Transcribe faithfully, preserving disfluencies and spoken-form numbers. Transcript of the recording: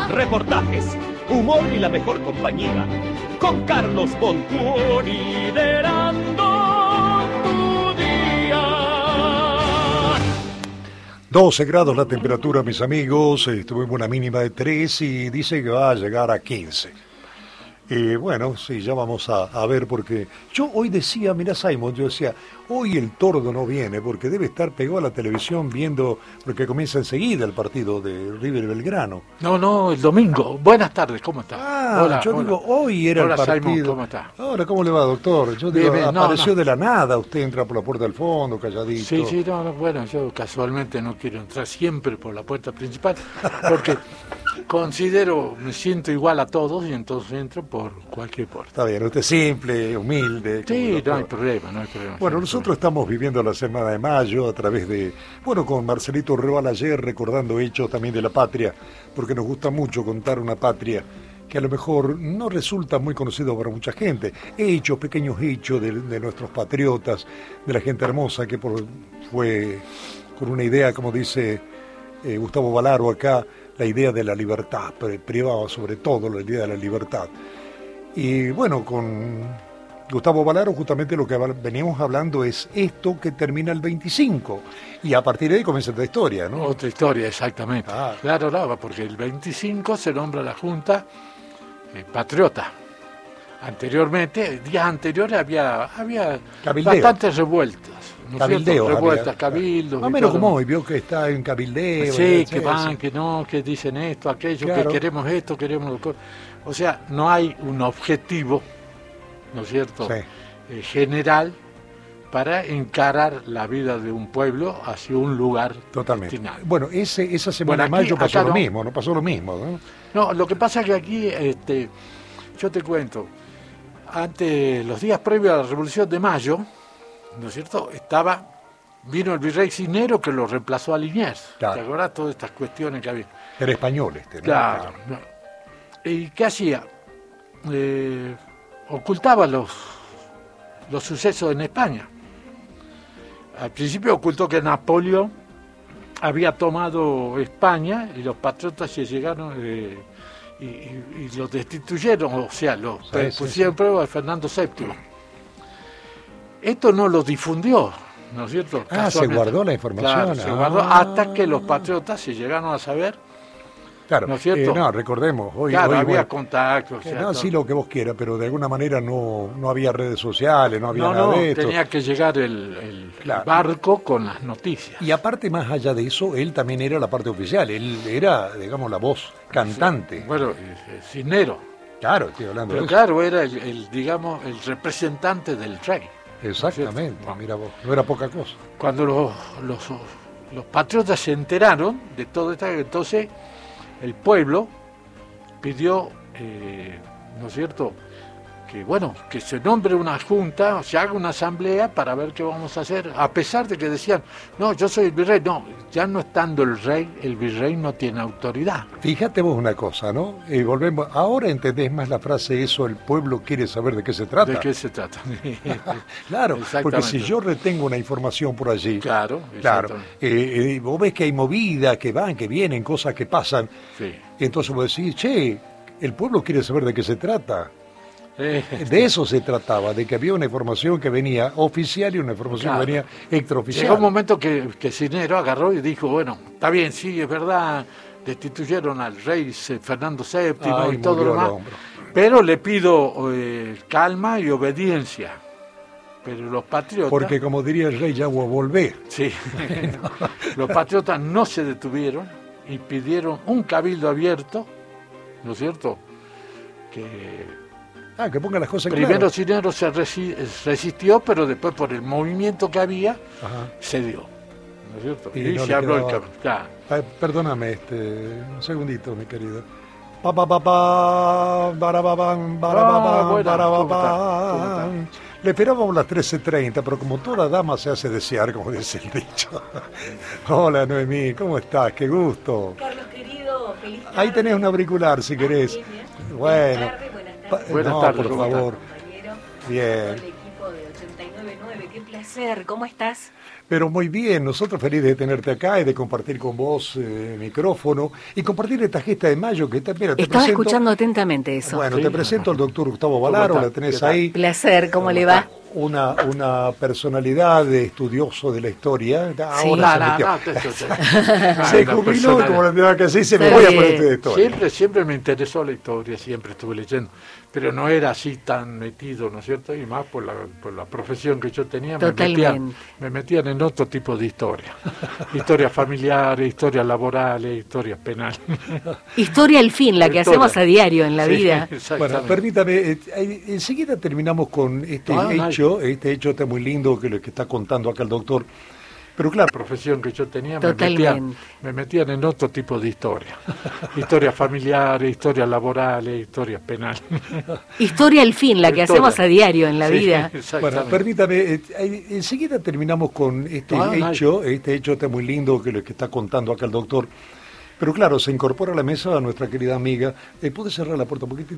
reportajes, humor y la mejor compañía. Con Carlos Bontuori liderando tu día. doce grados la temperatura, mis amigos. Tuvimos una mínima de tres y dice que va a llegar a quince. Y bueno, sí, ya vamos a, a ver, porque yo hoy decía, mira Simon, yo decía, hoy el Tordo no viene porque debe estar pegado a la televisión viendo, porque comienza enseguida el partido de River Belgrano. No, no, el domingo. Buenas tardes, ¿cómo está? Ah, hola, yo hola. digo, hoy era hola, el partido. Simon, ¿cómo está? Ahora, ¿cómo le va, doctor? Yo digo, Bien, bien, no, apareció no. de la nada, usted entra por la puerta del fondo, calladito. Sí, sí, no, no, bueno, yo casualmente no quiero entrar siempre por la puerta principal, porque considero, me siento igual a todos y entonces entro por cualquier puerta. Está bien, usted es simple, humilde. Sí, no hay problema, no hay problema. Bueno, sí, nosotros estamos viviendo la Semana de Mayo a través de, bueno, con Marcelito Reval ayer recordando hechos también de la patria, porque nos gusta mucho contar una patria que a lo mejor no resulta muy conocido para mucha gente. Hechos, pequeños hechos de, de nuestros patriotas, de la gente hermosa que por, fue con una idea, como dice eh, Gustavo Balaro acá, la idea de la libertad, privaba sobre todo la idea de la libertad. Y bueno, con Gustavo Balaro justamente lo que veníamos hablando es esto que termina el veinticinco y a partir de ahí comienza otra historia, ¿no? Otra historia, exactamente. Ah. Claro, claro, porque el veinticinco se nombra la Junta eh, Patriota. Anteriormente, días anteriores había, había bastantes revueltas. ¿No Cabildeo, revueltas, había, cabildos. Más o menos como hoy, vio que está en cabildeo. Sí, que van, que no, que dicen esto, aquello, claro. Que queremos esto, queremos lo que... O sea, no hay un objetivo, ¿no es cierto?, sí. eh, general para encarar la vida de un pueblo hacia un lugar totalmente destinado. Bueno, ese, esa semana bueno, de mayo pasó lo no, mismo, no pasó lo mismo, ¿no? No, lo que pasa es que aquí, este, yo te cuento, antes, los días previos a la Revolución de Mayo, ¿no es cierto?, estaba, vino el virrey Cisneros que lo reemplazó a Liniers. Claro. ¿Te acuerdas? Todas estas cuestiones que había. Era español este, ¿no? Claro. No. ¿Y qué hacía? Eh, ocultaba los, los sucesos en España. Al principio ocultó que Napoleón había tomado España y los patriotas se llegaron eh, y, y, y los destituyeron, o sea, los sí, pusieron sí, prueba a Fernando séptimo. Esto no lo difundió, ¿no es cierto? Ah, se guardó la información. Claro, se guardó ah. hasta que los patriotas se llegaron a saber. Claro, ¿no es cierto? Eh, no, recordemos, hoy, claro, hoy había bueno, contactos. O sea, no, sí, lo que vos quieras, pero de alguna manera no, no había redes sociales, no había no, nada no, de esto. Tenía que llegar el, el, claro. el barco con las noticias. Y aparte, más allá de eso, él también era la parte oficial, él era, digamos, la voz cantante. Sí, bueno, Cisneros. Claro, estoy hablando pero de claro, eso. era el, el, digamos, el representante del rey. Exactamente, ¿no? Mira vos, no era poca cosa. Cuando los, los, los patriotas se enteraron de todo esto, entonces el pueblo pidió, eh, ¿no es cierto?, que bueno, que se nombre una junta, o se haga una asamblea para ver qué vamos a hacer, a pesar de que decían, no, yo soy el virrey, no, ya no estando el rey, el virrey no tiene autoridad. Fíjate vos una cosa, ¿no? Y volvemos, ahora entendés más la frase, eso, el pueblo quiere saber de qué se trata. ¿De qué se trata? Claro, porque si yo retengo una información por allí, claro, claro, eh, eh, vos ves que hay movidas, que van, que vienen, cosas que pasan, sí. Y entonces vos decís, che, el pueblo quiere saber de qué se trata. De eso se trataba, de que había una información que venía oficial y una información claro. que venía extraoficial. Llegó un momento que, que Cisneros agarró y dijo, bueno, está bien, sí, es verdad, destituyeron al rey Fernando séptimo Ay, y todo lo demás, pero le pido eh, calma y obediencia. Pero los patriotas... Porque como diría el rey Yagua, volver. Sí, los patriotas no se detuvieron y pidieron un cabildo abierto, ¿no es cierto?, que... Ah, que ponga las cosas Primero claras. Cisneros se resi resistió, pero después por el movimiento que había, Ajá. cedió. ¿No es cierto? Y, y no se habló quedaba... el claro. Ay, perdóname, este, un segundito, mi querido. Pa pa pa pa, para pa pa, para pa pa, para pa pa. Le esperábamos las trece treinta, pero como toda dama se hace desear, como dice el dicho. Hola, Noemí, ¿cómo estás? Qué gusto. Carlos, querido, feliz tarde. Ahí tenés un auricular, si querés. Bien, bien. Bueno. Buenas tardes, buenas Pa tardes. Buenas no, tardes, por favor. Compañero, Bien. todo el equipo de ochenta y nueve nueve, qué placer, ¿cómo estás? Pero muy bien, nosotros felices de tenerte acá y de compartir con vos eh, micrófono y compartir esta gesta de mayo que está... Mira, te Estaba presento, escuchando atentamente eso. Bueno, Sí. te presento al doctor Gustavo Valaro, la tenés ahí. Placer, ¿cómo le va? Una, una personalidad de estudioso de la historia. Sí. Ahora No, se no, metió. no, te- te- Se Ah, jubiló, personal. como la tenía que decir, se me Está voy a bien. poner de historia. Siempre, siempre me interesó la historia, siempre estuve leyendo, pero no era así tan metido, ¿no es cierto? Y más por la, por la profesión que yo tenía, me Totalmente. metían, me metían en otro tipo de historia. Historias familiares, historias laborales, historias penales. Historia al fin, la que Historia. hacemos a diario en la Sí, vida. exactamente. Bueno, permítame, eh, eh, enseguida terminamos con este Ah, no, hecho, este hecho está muy lindo que lo que está contando acá el doctor. Pero La claro, profesión que yo tenía, me Totalmente. metían, me metían en otro tipo de historia. Historias familiares, historias laborales, historias penales. Historia al fin, la que Historia. hacemos a diario en la Sí, vida. exactamente. bueno, permítame, eh, eh, enseguida terminamos con este Ah, no, hecho, este hecho está muy lindo que lo que está contando acá el doctor. Pero claro, se incorpora a la mesa a nuestra querida amiga. Eh, ¿Puede cerrar la puerta un poquitito?